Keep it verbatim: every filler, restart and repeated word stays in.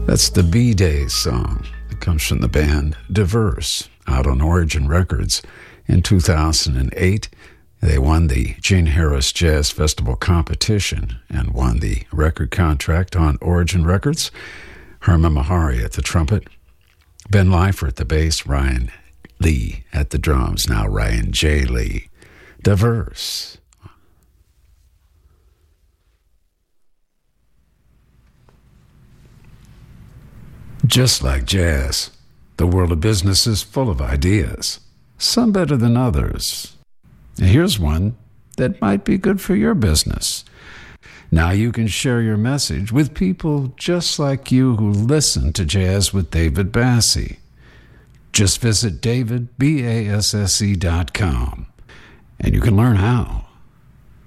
That's the B-Days song. It comes from the band Diverse, out on Origin Records in two thousand eight. They won the Gene Harris Jazz Festival competition and won the record contract on Origin Records. Herman Mahari at the trumpet, Ben Leifer at the bass, Ryan Lee at the drums, now Ryan J. Lee. Diverse. Just like jazz, the world of business is full of ideas, some better than others. Here's one that might be good for your business. Now you can share your message with people just like you who listen to Jazz with David Basse. Just visit david basse dot com and you can learn how.